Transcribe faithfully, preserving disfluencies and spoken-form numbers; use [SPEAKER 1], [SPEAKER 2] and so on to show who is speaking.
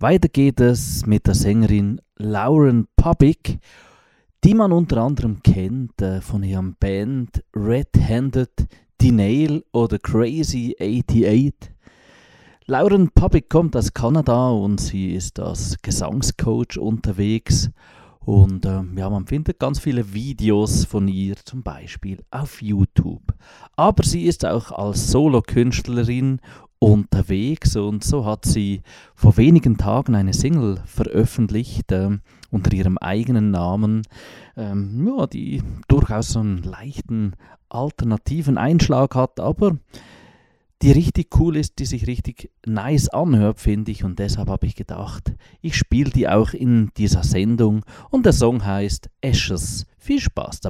[SPEAKER 1] Weiter geht es mit der Sängerin Lauren Pubic, die man unter anderem kennt äh, von ihrem Band Red-Handed Denial oder Crazy achtundachtzig. Lauren Pubic kommt aus Kanada und sie ist als Gesangscoach unterwegs. Und äh, ja, man findet ganz viele Videos von ihr, zum Beispiel auf YouTube. Aber sie ist auch als Solokünstlerin unterwegs und so hat sie vor wenigen Tagen eine Single veröffentlicht äh, unter ihrem eigenen Namen, ähm, ja, die durchaus so einen leichten alternativen Einschlag hat, aber die richtig cool ist, die sich richtig nice anhört, finde ich. Und deshalb habe ich gedacht, ich spiele die auch in dieser Sendung. Und der Song heißt Ashes. Viel Spaß dabei.